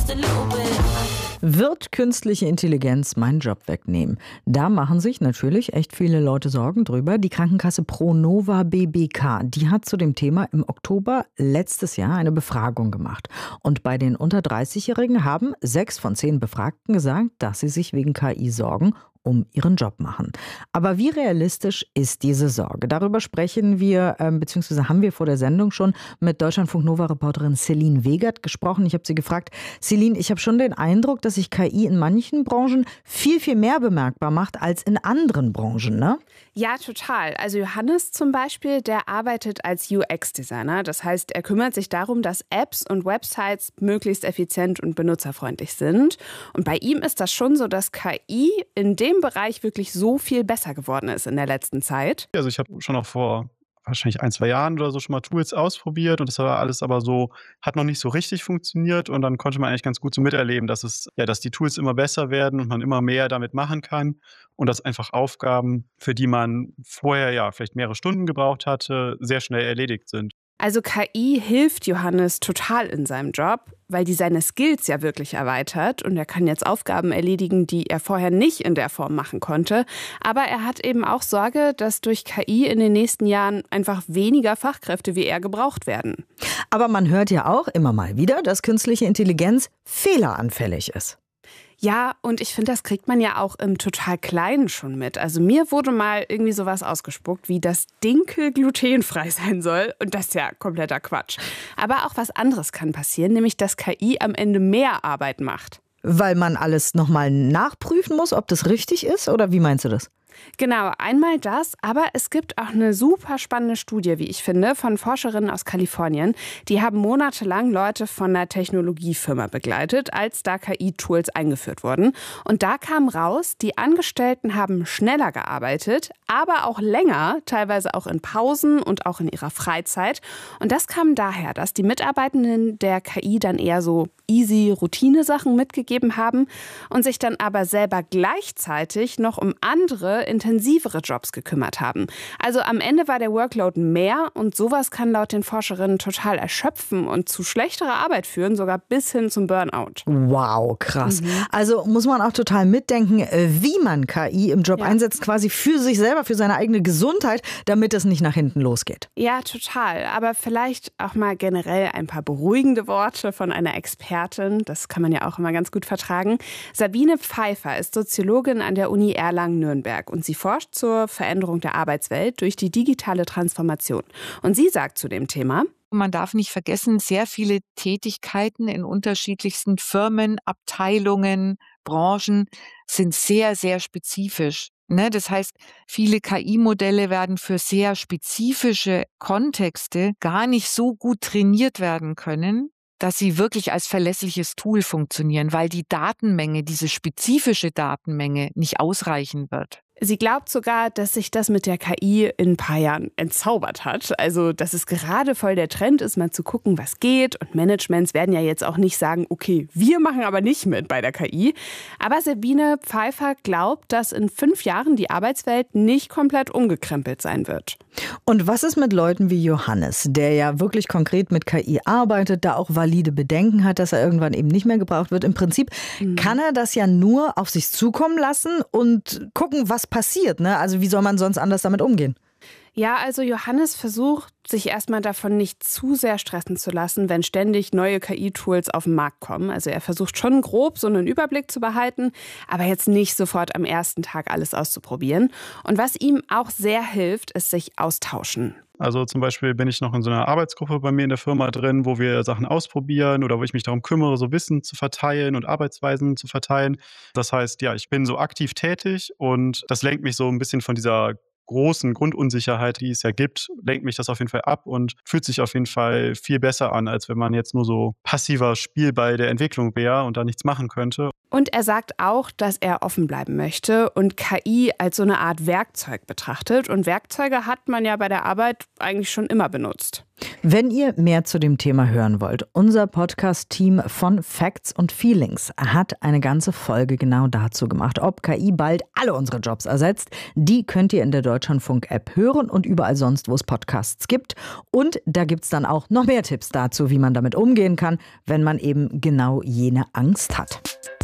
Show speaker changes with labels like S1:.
S1: Wird künstliche Intelligenz meinen Job wegnehmen? Da machen sich natürlich echt viele Leute Sorgen drüber. Die Krankenkasse Pronova BBK, die hat zu dem Thema im Oktober letztes Jahr eine Befragung gemacht. Und bei den unter 30-Jährigen haben 6 von 10 Befragten gesagt, dass sie sich wegen KI Sorgen um ihren Job machen. Aber wie realistisch ist diese Sorge? Darüber sprechen wir, beziehungsweise haben wir vor der Sendung schon mit Deutschlandfunk-Nova-Reporterin Celine Wegert gesprochen. Ich habe sie gefragt, Celine, ich habe schon den Eindruck, dass sich KI in manchen Branchen viel, viel mehr bemerkbar macht als in anderen Branchen, ne?
S2: Ja, total. Also Johannes zum Beispiel, der arbeitet als UX-Designer. Das heißt, er kümmert sich darum, dass Apps und Websites möglichst effizient und benutzerfreundlich sind. Und bei ihm ist das schon so, dass KI in dem Bereich wirklich so viel besser geworden ist in der letzten Zeit.
S3: Also ich habe schon auch vor wahrscheinlich 1, 2 Jahren oder so schon mal Tools ausprobiert und das war alles aber so, hat noch nicht so richtig funktioniert und dann konnte man eigentlich ganz gut so miterleben, dass die Tools immer besser werden und man immer mehr damit machen kann und dass einfach Aufgaben, für die man vorher ja vielleicht mehrere Stunden gebraucht hatte, sehr schnell erledigt sind.
S2: Also KI hilft Johannes total in seinem Job, weil die seine Skills ja wirklich erweitert und er kann jetzt Aufgaben erledigen, die er vorher nicht in der Form machen konnte. Aber er hat eben auch Sorge, dass durch KI in den nächsten Jahren einfach weniger Fachkräfte wie er gebraucht werden.
S1: Aber man hört ja auch immer mal wieder, dass künstliche Intelligenz fehleranfällig ist.
S2: Ja, und ich finde, das kriegt man ja auch im total Kleinen schon mit. Also mir wurde mal irgendwie sowas ausgespuckt, wie dass Dinkel glutenfrei sein soll. Und das ist ja kompletter Quatsch. Aber auch was anderes kann passieren, nämlich dass KI am Ende mehr Arbeit macht.
S1: Weil man alles nochmal nachprüfen muss, ob das richtig ist? Oder wie meinst du das?
S2: Genau, einmal das, aber es gibt auch eine super spannende Studie, wie ich finde, von Forscherinnen aus Kalifornien. Die haben monatelang Leute von einer Technologiefirma begleitet, als da KI-Tools eingeführt wurden. Und da kam raus, die Angestellten haben schneller gearbeitet, aber auch länger, teilweise auch in Pausen und auch in ihrer Freizeit. Und das kam daher, dass die Mitarbeitenden der KI dann eher so easy Routine-Sachen mitgegeben haben und sich dann aber selber gleichzeitig noch um andere, intensivere Jobs gekümmert haben. Also am Ende war der Workload mehr und sowas kann laut den Forscherinnen total erschöpfen und zu schlechterer Arbeit führen, sogar bis hin zum Burnout.
S1: Wow, krass. Also muss man auch total mitdenken, wie man KI im Job einsetzt, quasi für sich selber, für seine eigene Gesundheit, damit es nicht nach hinten losgeht.
S2: Ja, total. Aber vielleicht auch mal generell ein paar beruhigende Worte von einer Expertin. Das kann man ja auch immer ganz gut vertragen. Sabine Pfeiffer ist Soziologin an der Uni Erlangen-Nürnberg. Und sie forscht zur Veränderung der Arbeitswelt durch die digitale Transformation. Und sie sagt zu dem Thema:
S4: Man darf nicht vergessen, sehr viele Tätigkeiten in unterschiedlichsten Firmen, Abteilungen, Branchen sind sehr, sehr spezifisch. Das heißt, viele KI-Modelle werden für sehr spezifische Kontexte gar nicht so gut trainiert werden können, dass sie wirklich als verlässliches Tool funktionieren, weil die Datenmenge, diese spezifische Datenmenge nicht ausreichen wird.
S2: Sie glaubt sogar, dass sich das mit der KI in ein paar Jahren entzaubert hat. Also, dass es gerade voll der Trend ist, mal zu gucken, was geht. Und Managements werden ja jetzt auch nicht sagen, okay, wir machen aber nicht mit bei der KI. Aber Sabine Pfeiffer glaubt, dass in 5 Jahren die Arbeitswelt nicht komplett umgekrempelt sein wird.
S1: Und was ist mit Leuten wie Johannes, der ja wirklich konkret mit KI arbeitet, da auch valide Bedenken hat, dass er irgendwann eben nicht mehr gebraucht wird? Im Prinzip kann er das ja nur auf sich zukommen lassen und gucken, was passiert, ne? Also wie soll man sonst anders damit umgehen?
S2: Ja, also Johannes versucht, sich erstmal davon nicht zu sehr stressen zu lassen, wenn ständig neue KI-Tools auf den Markt kommen. Also er versucht schon grob so einen Überblick zu behalten, aber jetzt nicht sofort am ersten Tag alles auszuprobieren. Und was ihm auch sehr hilft, ist sich austauschen.
S3: Also zum Beispiel bin ich noch in so einer Arbeitsgruppe bei mir in der Firma drin, wo wir Sachen ausprobieren oder wo ich mich darum kümmere, so Wissen zu verteilen und Arbeitsweisen zu verteilen. Das heißt, ja, ich bin so aktiv tätig und das lenkt mich so ein bisschen von dieser großen Grundunsicherheit, die es ja gibt, lenkt mich das auf jeden Fall ab und fühlt sich auf jeden Fall viel besser an, als wenn man jetzt nur so passiver Spielball der Entwicklung wäre und da nichts machen könnte.
S2: Und er sagt auch, dass er offen bleiben möchte und KI als so eine Art Werkzeug betrachtet. Und Werkzeuge hat man ja bei der Arbeit eigentlich schon immer benutzt.
S1: Wenn ihr mehr zu dem Thema hören wollt, unser Podcast-Team von Facts und Feelings hat eine ganze Folge genau dazu gemacht, ob KI bald alle unsere Jobs ersetzt. Die könnt ihr in der Deutschlandfunk-App hören und überall sonst, wo es Podcasts gibt. Und da gibt es dann auch noch mehr Tipps dazu, wie man damit umgehen kann, wenn man eben genau jene Angst hat.